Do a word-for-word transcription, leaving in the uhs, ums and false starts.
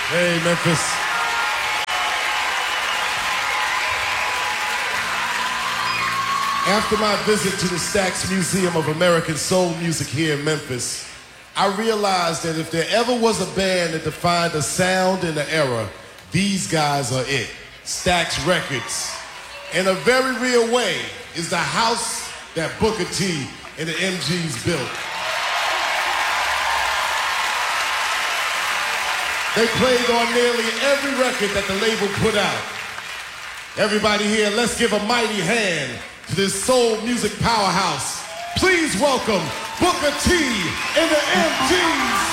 Hey, Memphis. After my visit to the Stax Museum of American Soul Music here in Memphis, I realized that if there ever was a band that defined a sound in the era, these guys are it. Stax Records. In a very real way, is the house that Booker T and the M Gs built. They played on nearly every record that the label put out. Everybody here, let's give a mighty hand to this soul music powerhouse. Please welcome Booker T and the M Gs.